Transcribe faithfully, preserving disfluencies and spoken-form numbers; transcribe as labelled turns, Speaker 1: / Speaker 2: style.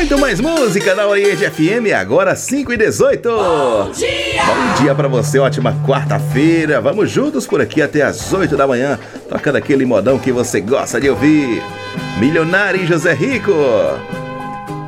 Speaker 1: Muito mais música na Oriente F M, agora cinco e dezoito. Bom dia! Bom dia pra você, ótima quarta-feira. Vamos juntos por aqui até as oito da manhã, tocando aquele modão que você gosta de ouvir. Milionário e José Rico.